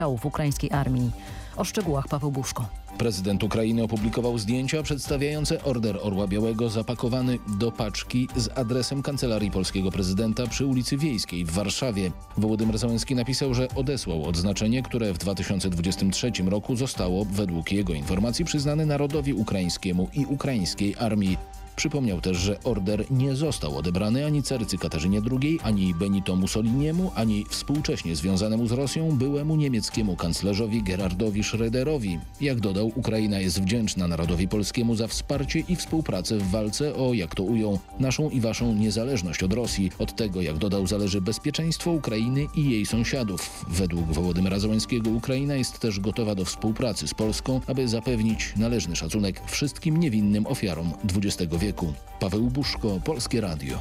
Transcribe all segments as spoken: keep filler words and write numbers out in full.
w ukraińskiej armii. O szczegółach Paweł Buszko. Prezydent Ukrainy opublikował zdjęcia przedstawiające order Orła Białego zapakowany do paczki z adresem kancelarii polskiego prezydenta przy ulicy Wiejskiej w Warszawie. Wołodymyr Zełenski napisał, że odesłał odznaczenie, które w dwa tysiące dwudziestym trzecim roku zostało, według jego informacji, przyznane narodowi ukraińskiemu i ukraińskiej armii. Przypomniał też, że order nie został odebrany ani carycy Katarzynie drugiej, ani Benito Mussoliniemu, ani współcześnie związanemu z Rosją byłemu niemieckiemu kanclerzowi Gerhardowi Schröderowi. Jak dodał, Ukraina jest wdzięczna narodowi polskiemu za wsparcie i współpracę w walce o, jak to ujął, naszą i waszą niezależność od Rosji. Od tego, jak dodał, zależy bezpieczeństwo Ukrainy i jej sąsiadów. Według Wołodymyra Zełenskiego Ukraina jest też gotowa do współpracy z Polską, aby zapewnić należny szacunek wszystkim niewinnym ofiarom dwudziestego wieku. Paweł Buszko, Polskie Radio.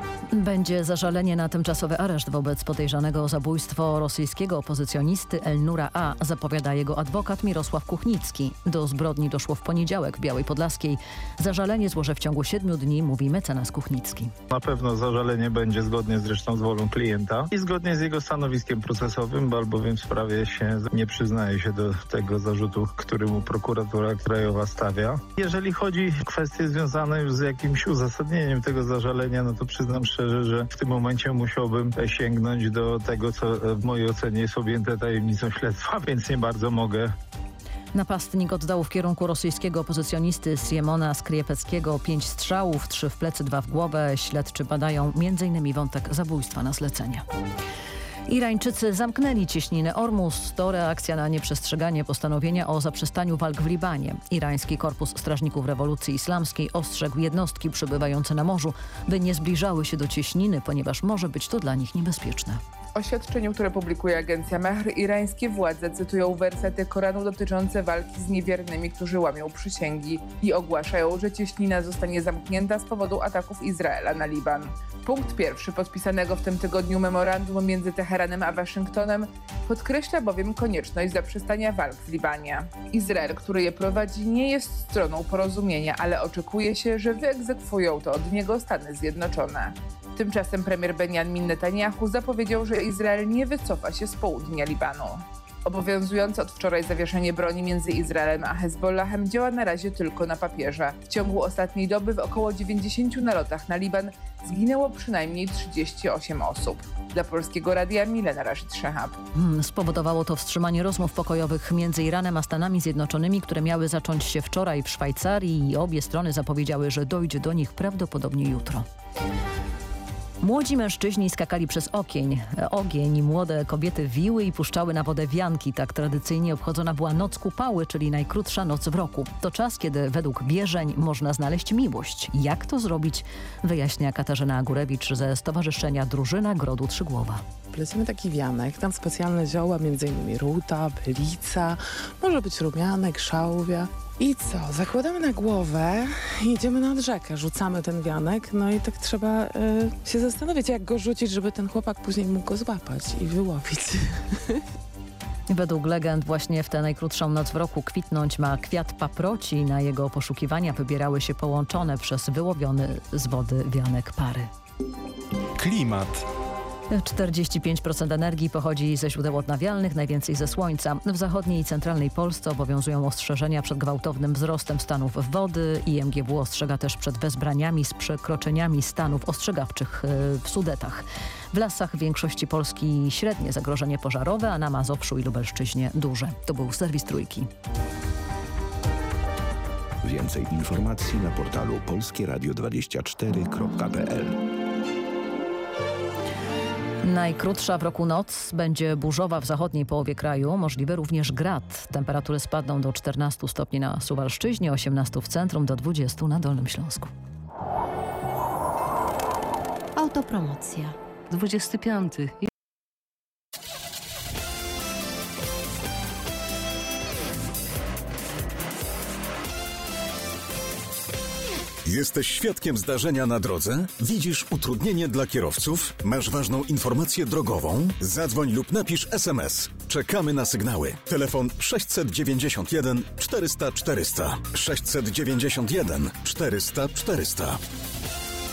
Będzie zażalenie na tymczasowy areszt wobec podejrzanego o zabójstwo rosyjskiego opozycjonisty Elnura A., zapowiada jego adwokat Mirosław Kuchnicki. Do zbrodni doszło w poniedziałek w Białej Podlaskiej. Zażalenie złoży w ciągu siedmiu dni, mówi mecenas Kuchnicki. Na pewno zażalenie będzie zgodnie zresztą z wolą klienta i zgodnie z jego stanowiskiem procesowym, albowiem w sprawie się nie przyznaje się do tego zarzutu, który mu prokuratura krajowa stawia. Jeżeli chodzi o kwestie związane już z jakimś uzasadnieniem tego zażalenia, no to przyznam szczerze, że w tym momencie musiałbym sięgnąć do tego, co w mojej ocenie jest objęte tajemnicą śledztwa, więc nie bardzo mogę. Napastnik oddał w kierunku rosyjskiego opozycjonisty Siemona Skriepeckiego pięć strzałów, trzy w plecy, dwa w głowę. Śledczy badają między innymi wątek zabójstwa na zlecenie. Irańczycy zamknęli cieśninę Ormus. To reakcja na nieprzestrzeganie postanowienia o zaprzestaniu walk w Libanie. Irański Korpus Strażników Rewolucji Islamskiej ostrzegł jednostki przebywające na morzu, by nie zbliżały się do cieśniny, ponieważ może być to dla nich niebezpieczne. W oświadczeniu, które publikuje agencja Mehr, irańskie władze cytują wersety Koranu dotyczące walki z niewiernymi, którzy łamią przysięgi i ogłaszają, że cieśnina zostanie zamknięta z powodu ataków Izraela na Liban. Punkt pierwszy podpisanego w tym tygodniu memorandum między Teheranem a Waszyngtonem podkreśla bowiem konieczność zaprzestania walk w Libanie. Izrael, który je prowadzi, nie jest stroną porozumienia, ale oczekuje się, że wyegzekwują to od niego Stany Zjednoczone. Tymczasem premier Benjamin Netanyahu zapowiedział, że Izrael nie wycofa się z południa Libanu. Obowiązujące od wczoraj zawieszenie broni między Izraelem a Hezbollahem działa na razie tylko na papierze. W ciągu ostatniej doby w około dziewięćdziesięciu nalotach na Liban zginęło przynajmniej trzydzieści osiem osób. Dla Polskiego Radia Milena Rashid-Szehab. Hmm, spowodowało to wstrzymanie rozmów pokojowych między Iranem a Stanami Zjednoczonymi, które miały zacząć się wczoraj w Szwajcarii i obie strony zapowiedziały, że dojdzie do nich prawdopodobnie jutro. Młodzi mężczyźni skakali przez ogień. Ogień. Młode kobiety wiły i puszczały na wodę wianki. Tak tradycyjnie obchodzona była Noc Kupały, czyli najkrótsza noc w roku. To czas, kiedy według wierzeń można znaleźć miłość. Jak to zrobić? Wyjaśnia Katarzyna Agurewicz ze Stowarzyszenia Drużyna Grodu Trzygłowa. Plecimy taki wianek, tam specjalne zioła, między innymi ruta, bylica, może być rumianek, szałwia. I co? Zakładamy na głowę i idziemy nad rzekę, rzucamy ten wianek, no i tak trzeba y, się zastanowić, jak go rzucić, żeby ten chłopak później mógł go złapać i wyłowić. Według legend właśnie w tę najkrótszą noc w roku kwitnąć ma kwiat paproci. Na jego poszukiwania wybierały się połączone przez wyłowiony z wody wianek pary. Klimat. czterdzieści pięć procent energii pochodzi ze źródeł odnawialnych, najwięcej ze słońca. W zachodniej i centralnej Polsce obowiązują ostrzeżenia przed gwałtownym wzrostem stanów wody. I M G W ostrzega też przed wezbraniami z przekroczeniami stanów ostrzegawczych w Sudetach. W lasach w większości Polski średnie zagrożenie pożarowe, a na Mazowszu i Lubelszczyźnie duże. To był serwis Trójki. Więcej informacji na portalu polskie radio dwadzieścia cztery kropka p l. Najkrótsza w roku noc będzie burzowa w zachodniej połowie kraju, możliwy również grad. Temperatury spadną do czternastu stopni na Suwalszczyźnie, osiemnastu w centrum, do dwudziestu na Dolnym Śląsku. Autopromocja. dwudziesty piąty. Jesteś świadkiem zdarzenia na drodze? Widzisz utrudnienie dla kierowców? Masz ważną informację drogową? Zadzwoń lub napisz es em es. Czekamy na sygnały. Telefon sześćset dziewięćdziesiąt jeden czterysta czterysta. sześćset dziewięćdziesiąt jeden czterysta czterysta.